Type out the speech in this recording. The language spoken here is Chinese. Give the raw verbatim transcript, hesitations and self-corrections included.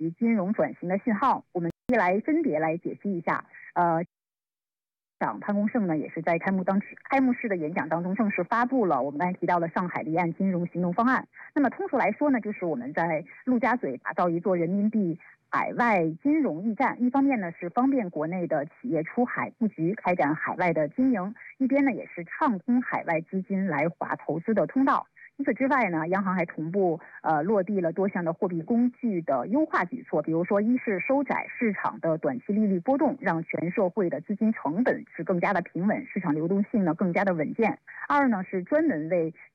及金融转型的信号。我们一来分别来解析一下。呃，长潘功胜呢，也是在开幕当开幕式的演讲当中正式发布了我们刚才提到的上海离岸金融行动方案。那么通俗来说呢，就是我们在陆家嘴打造一座人民币海外金融驿站，一方面呢是方便国内的企业出海布局，开展海外的经营，一边呢也是畅通海外资金来华投资的通道。除此之外呢，央行还同步呃落地了多项的货币工具的优化举措，比如说，一是收窄市场的短期利率波动，让全社会的资金成本是更加的平稳，市场流动性呢更加的稳健；二呢是专门为